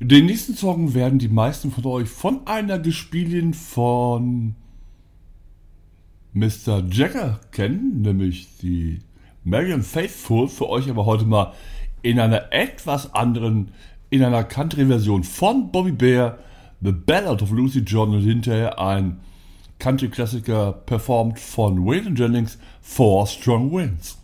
Den nächsten Song werden die meisten von euch von einer Gespielin von Mr. Jagger kennen, nämlich die Marianne Faithfull, für euch aber heute mal in einer etwas anderen, in einer Country-Version von Bobby Bare, The Ballad of Lucy John, und hinterher ein Country-Klassiker performt von Waylon Jennings, Four Strong Winds.